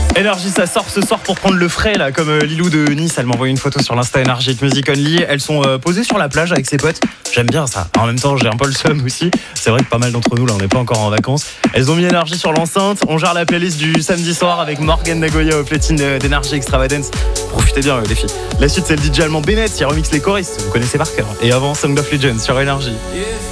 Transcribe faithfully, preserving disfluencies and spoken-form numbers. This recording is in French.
Énergie, ça sort ce soir pour prendre le frais là, comme euh, Lilou de Nice. Elle m'a envoyé une photo sur l'Insta Energy Music Only. Elles sont euh, posées sur la plage avec ses potes. J'aime bien ça. En même temps, j'ai un peu le seum aussi. C'est vrai que pas mal d'entre nous là, on n'est pas encore en vacances. Elles ont mis Énergie sur l'enceinte. On gère la playlist du samedi soir avec Morgan Nagoya au platine d'Energy Extravagance. Profitez bien euh, les filles. La suite, c'est le D J allemand Bennett qui remix les choristes. Vous connaissez par cœur. Et avant, Song of Legends sur Énergie.